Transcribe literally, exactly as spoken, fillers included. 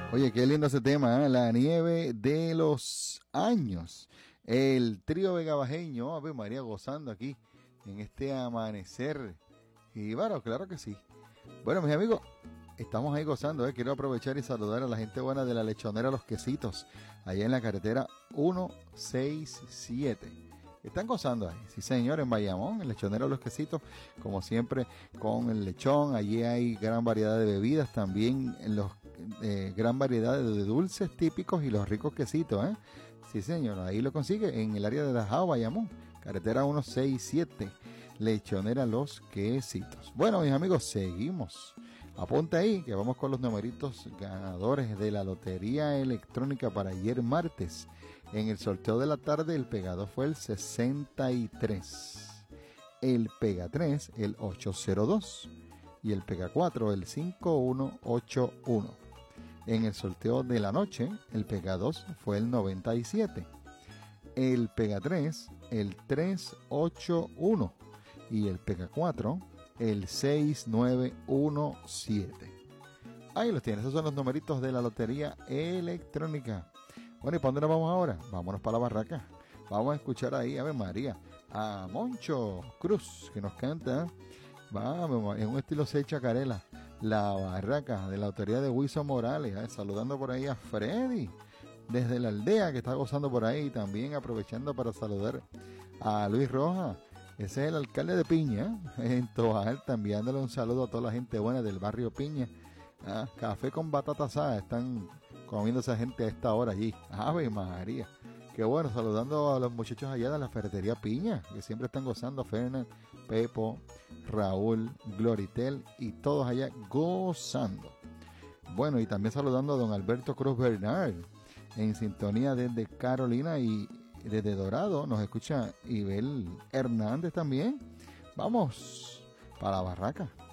Oye, qué lindo ese tema, ¿eh? La nieve de los años. El trío vegabajeño, Ave María, gozando aquí en este amanecer. Y bueno, claro que sí. Bueno, mis amigos, estamos ahí gozando, ¿eh? Quiero aprovechar y saludar a la gente buena de la lechonera Los Quesitos, allá en la carretera ciento sesenta y siete. Están gozando ahí, sí señor, en Bayamón, el lechonero Los Quesitos, como siempre, con el lechón. Allí hay gran variedad de bebidas, también los eh, gran variedad de dulces típicos y los ricos quesitos, ¿eh? Sí señor, ahí lo consigue en el área de Dajao, Bayamón, carretera ciento sesenta y siete, lechonera Los Quesitos. Bueno, mis amigos, seguimos. Apunta ahí que vamos con los numeritos ganadores de la lotería electrónica para ayer martes. En el sorteo de la tarde el pegado fue el sesenta y tres, el pega tres el ochocientos dos y el pega cuatro el cincuenta y uno ochenta y uno. En el sorteo de la noche el pega dos fue el noventa y siete, el pega tres el trescientos ochenta y uno y el pega cuatro el seis nueve uno siete. Ahí los tienes, esos son los numeritos de la lotería electrónica. Bueno, ¿y para dónde nos vamos ahora? Vámonos para la barraca. Vamos a escuchar ahí, Ave María, a Moncho Cruz, que nos canta, vamos, en un estilo seis chacarela, la barraca de la autoridad de Wilson Morales, ¿eh? Saludando por ahí a Freddy, desde la aldea, que está gozando por ahí, también aprovechando para saludar a Luis Rojas. Ese es el alcalde de Piña, ¿eh? En Toa Alta, enviándole un saludo a toda la gente buena del barrio Piña. Ah, café con batata asada, están comiendo esa gente a esta hora allí. Ave María, qué bueno, saludando a los muchachos allá de la ferretería Piña, que siempre están gozando, Fernan, Pepo, Raúl, Gloritel y todos allá gozando. Bueno, y también saludando a don Alberto Cruz Bernard, en sintonía desde Carolina, y desde Dorado nos escucha Ibel Hernández también. Vamos para la barraca.